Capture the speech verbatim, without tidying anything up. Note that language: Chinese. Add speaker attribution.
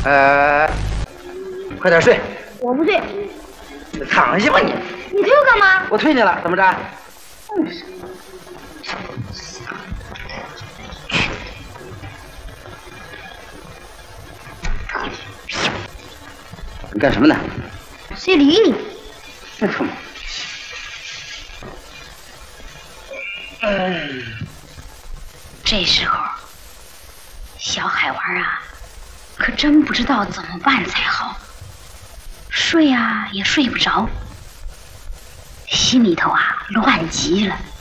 Speaker 1: 呃，快点睡。
Speaker 2: 我不睡。
Speaker 1: 躺下吧你。
Speaker 2: 你推我干嘛？
Speaker 1: 我推你了，怎么着？你干什么呢？
Speaker 2: 谁理你？
Speaker 1: 真他妈！嗯，
Speaker 2: 这时候，小海娃啊，可真不知道怎么办才好。睡啊也睡不着，心里头啊乱极了。